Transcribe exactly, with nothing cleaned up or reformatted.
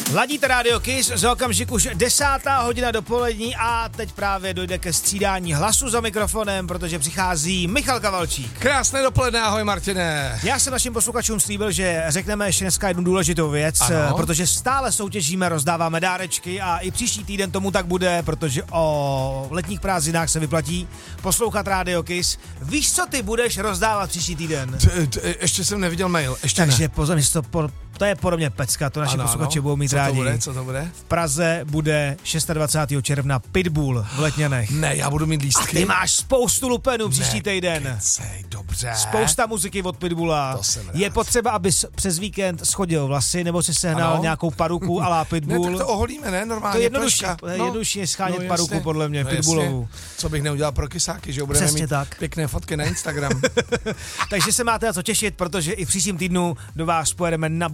Ladíte Radio Kiss, za okamžik už desátá hodina dopolední a teď právě dojde ke střídání hlasu za mikrofonem, protože přichází Michal Kavalčík. Krásné dopoledne, ahoj Martine. Já jsem našim posluchačům slíbil, že řekneme ještě dneska jednu důležitou věc, ano. Protože stále soutěžíme, rozdáváme dárečky a i příští týden tomu tak bude, protože o letních prázdninách se vyplatí poslouchat Radio Kiss. Víš, co ty budeš rozdávat příští týden? T, t, ještě jsem neviděl mail, ještě Takže ne. pozor, to, po, to je podobně pecka, to naši ano, posluchači ano. budou mít co rádi. To bude, co to bude? V Praze bude dvacátého šestého června Pitbull v Letňanech. Ne, já budu mít lístky. A ty máš spoustu lupenů příští týden. Kecej, dobře. Spousta muziky od Pitbulla. Je potřeba, abys přes víkend schodil vlasy, nebo si sehnal ano. nějakou paruku a la Pitbull. Ne, tak to oholíme, ne? Normálně. To je jednodušší, no, jednodušší je schánět no, paruku, podle mě, no, Pitbullovu. Co bych neudělal pro kysáky, že budeme Přesně mít tak. pěkné fotky na Instagram. Takže se máte na co těšit, protože i v příštím týdnu do vás pojedeme na